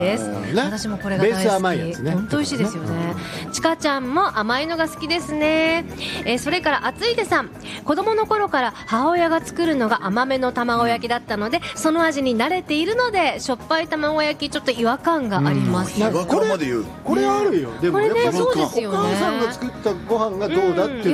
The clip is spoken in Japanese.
です、私もこれが大好き。 ベース甘いやつね。 本当美味しいですよね。ちかちゃんも甘いのが好きですね。それからあついでさん、子供の頃から母親が作るのが甘めの卵焼きだったので、その味に慣れているのでしょっぱい卵焼きちょっと違和感があります。 違和感まで言う。 これあるよ。でもこれね、 やっぱそうですよね。 お母さんが作ったご飯がどうだっていう